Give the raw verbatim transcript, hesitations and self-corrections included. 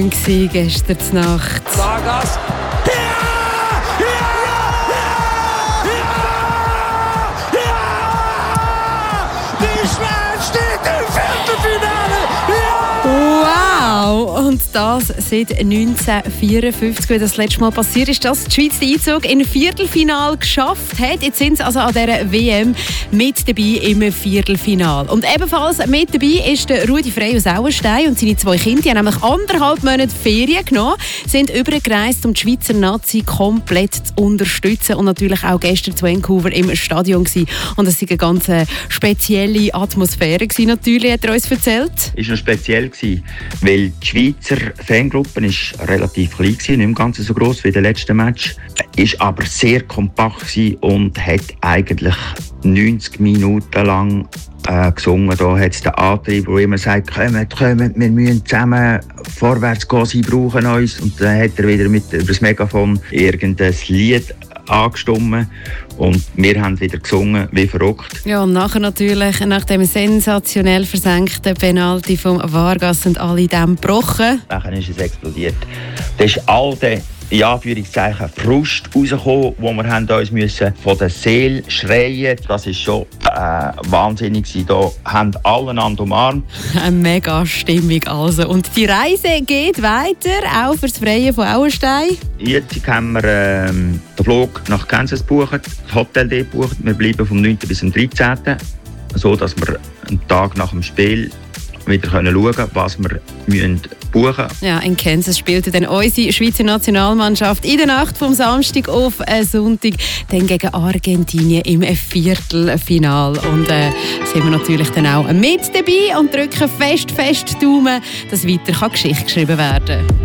war gestern Nacht. Vargas. Ja! Ja! Ja! Ja! Ja! Die Schweiz steht im Viertelfinale! Ja! Wow! Und das seit neunzehnhundertvierundfünfzig, wie das letzte Mal passiert ist, dass die Schweiz den Einzug in ein Viertelfinale geschafft hat. Jetzt sind sie also an dieser W M mit dabei im Viertelfinale. Und ebenfalls mit dabei ist der Rudi Frey aus Auenstein und seine zwei Kinder. Die haben nämlich anderthalb Monate Ferien genommen, sind übergereist, um die Schweizer Nazi komplett zu unterstützen und natürlich auch gestern zu Vancouver im Stadion gewesen. Und es war eine ganz spezielle Atmosphäre gewesen, natürlich, hat er uns erzählt. Es war noch speziell gewesen, weil die Schweizer Fangruppe ist relativ klein gewesen, nicht ganz so gross wie in den letzten Match, ist aber sehr kompakt gewesen und hat eigentlich neunzig Minuten lang äh, gesungen. Da hat es den Antrieb, der immer sagt, kommt, kommt, wir müssen zusammen vorwärts gehen, sie brauchen uns. Und dann hat er wieder mit, über das Megafon irgendein Lied angestimmt und wir haben wieder gesungen wie verrückt. Ja, und nachher natürlich, nach dem sensationell versenkten Penalty von Vargas sind alle Dämme gebrochen. Nachher ist es explodiert. Da ist all der in Anführungszeichen Frust rausgekommen, wo wir haben uns müssen von der Seele schreien. Das war schon äh, wahnsinnig. Da haben alle einander umarmt. Eine mega Stimmung also. Und die Reise geht weiter, auch für das Freie von Auenstein. Jetzt haben wir ähm, den Flug nach Kansas gebucht, das Hotel dort gebucht. Wir bleiben vom neunten bis zum dreizehnten so dass wir einen Tag nach dem Spiel wieder schauen können, was wir müssen buchen müssen. Ja, in Kansas spielte dann unsere Schweizer Nationalmannschaft in der Nacht vom Samstag auf Sonntag dann gegen Argentinien im Viertelfinal. Und äh, sind wir natürlich dann auch mit dabei und drücken fest, fest die Daumen, dass weiter Geschichte geschrieben werden kann.